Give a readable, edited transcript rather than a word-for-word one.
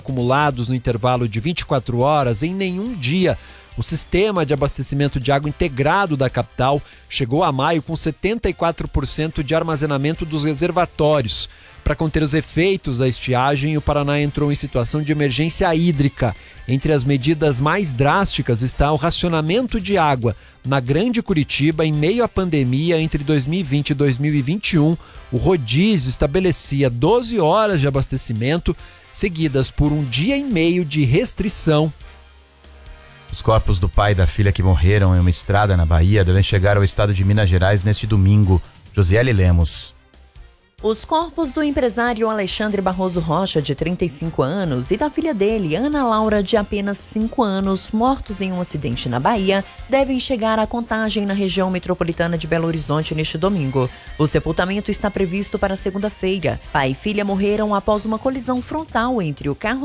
acumulados no intervalo de 24 horas em nenhum dia. O sistema de abastecimento de água integrado da capital chegou a maio com 74% de armazenamento dos reservatórios. Para conter os efeitos da estiagem, o Paraná entrou em situação de emergência hídrica. Entre as medidas mais drásticas está o racionamento de água. Na Grande Curitiba, em meio à pandemia, entre 2020 e 2021, o rodízio estabelecia 12 horas de abastecimento, seguidas por um dia e meio de restrição. Os corpos do pai e da filha que morreram em uma estrada na Bahia devem chegar ao estado de Minas Gerais neste domingo. Josiele Lemos. Os corpos do empresário Alexandre Barroso Rocha, de 35 anos, e da filha dele, Ana Laura, de apenas 5 anos, mortos em um acidente na Bahia, devem chegar à Contagem na região metropolitana de Belo Horizonte neste domingo. O sepultamento está previsto para segunda-feira. Pai e filha morreram após uma colisão frontal entre o carro